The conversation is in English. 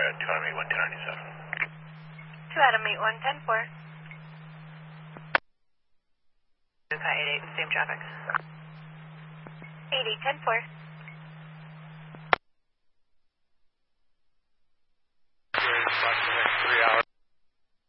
2 Adam 81 1097. 2 Adam 81 10-4. 88, same traffic. 88 10-4.